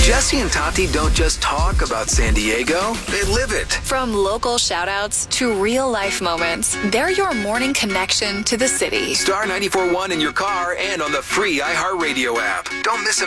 Jesse and Tati don't just talk about San Diego, they live it. From local shout-outs to real-life moments, they're your morning connection to the city. Star 94.1 in your car and on the free iHeartRadio app. Don't miss a